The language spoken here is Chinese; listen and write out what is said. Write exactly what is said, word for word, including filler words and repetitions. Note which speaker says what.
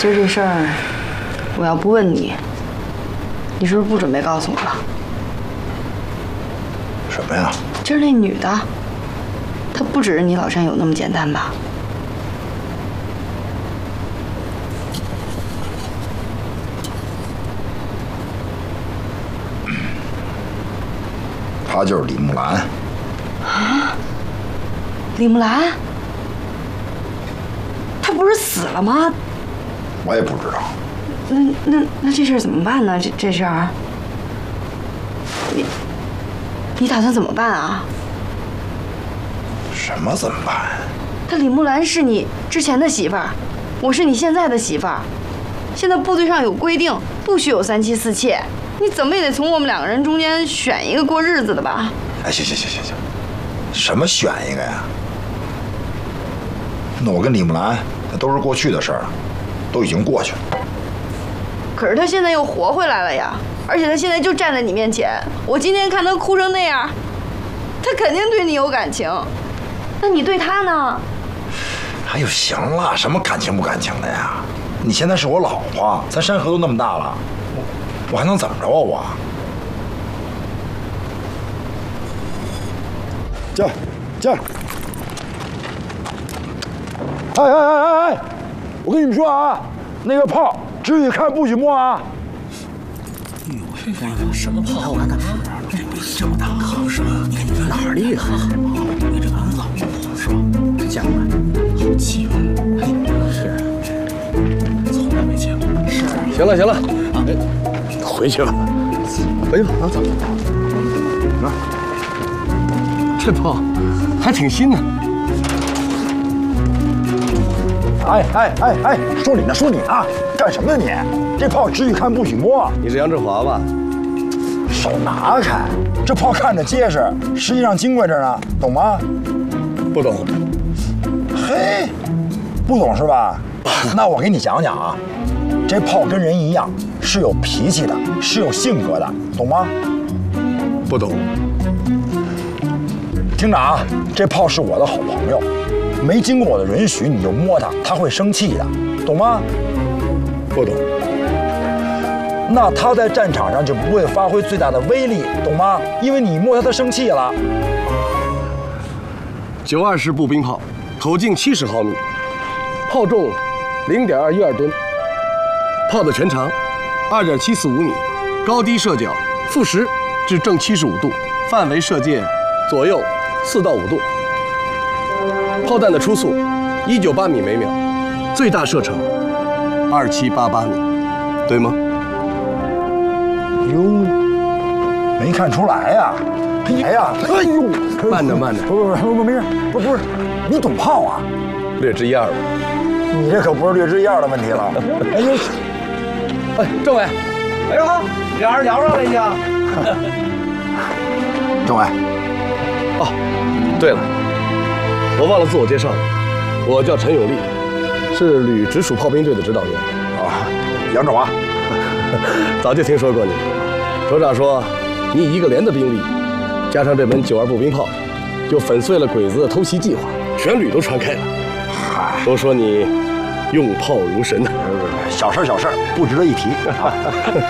Speaker 1: 今儿这事儿，我要不问你，你是不是不准备告诉我了？
Speaker 2: 什么呀？
Speaker 1: 今儿那女的，她不只是你老山友那么简单吧？
Speaker 2: 她就是李木兰。
Speaker 1: 啊？李木兰？她不是死了吗？
Speaker 2: 我也不知道。
Speaker 1: 那那那这事儿怎么办呢？这这事儿，你你打算怎么办啊？
Speaker 2: 什么怎么办？
Speaker 1: 她李木兰是你之前的媳妇儿，我是你现在的媳妇儿。现在部队上有规定，不许有三妻四妾，你怎么也得从我们两个人中间选一个过日子的吧？
Speaker 2: 哎，行行行行行，什么选一个呀？那我跟李木兰，那都是过去的事儿了，都已经过去了。
Speaker 1: 可是她现在又活回来了呀，而且她现在就站在你面前。我今天看她哭成那样，她肯定对你有感情。那你对她呢？
Speaker 2: 哎呦，行了，什么感情不感情的呀？你现在是我老婆，咱山河都那么大了，我我还能怎么着啊我？进来，进来！哎哎哎哎哎！我跟你们说啊，那个炮只许看不许摸啊！
Speaker 3: 哎呦，什么炮？我看看，这这么大个是吧？哪儿厉害？你这个老虎是吧？这见过没？好气派！哎，是，从来没见过。是。
Speaker 4: 行了行了，
Speaker 3: 啊，
Speaker 4: 回去吧，回去吧啊，走。啊，这炮还挺新呢。
Speaker 2: 哎哎哎哎，说你呢，说你呢，干什么呢你？这炮只许看不许摸。
Speaker 4: 你是杨志华吧？
Speaker 2: 手拿开，这炮看着结实，实际上金贵着呢，懂吗？
Speaker 4: 不懂。
Speaker 2: 嘿，不懂是吧？那我给你讲讲啊，这炮跟人一样，是有脾气的，是有性格的，懂吗？
Speaker 4: 不懂。
Speaker 2: 听着啊，这炮是我的好朋友，没经过我的允许你就摸它，它会生气的，懂吗？
Speaker 4: 不懂。
Speaker 2: 那它在战场上就不会发挥最大的威力，懂吗？因为你摸它，它生气了。
Speaker 4: 九二式步兵炮，口径七十毫米，炮重零点二一二吨，炮的全长二点七四五米，高低射角负十至正七十五度，范围射界左右四到五度。炮弹的初速一九八米每秒，最大射程二七八八米，对吗？
Speaker 2: 哟，没看出来呀！哎呀，哎呦，
Speaker 4: 慢着慢着，
Speaker 2: 不不不不，没事，不不是，你懂炮啊？
Speaker 4: 略知一二吧。
Speaker 2: 你这可不是略知一二的问题了。哎呦，
Speaker 4: 哎，政委，
Speaker 3: 哎呦，俩人聊上了已经。
Speaker 2: 政委，
Speaker 4: 哦，对了，我忘了自我介绍了，我叫陈永利，是旅直属炮兵队的指导员。
Speaker 2: 啊，杨总啊，
Speaker 4: 早就听说过你。首长说，你一个连的兵力，加上这门九二步兵炮，就粉碎了鬼子的偷袭计划，全旅都传开了。
Speaker 2: 嗨，
Speaker 4: 都说你用炮如神呢。
Speaker 2: 小事小事，不值得一提。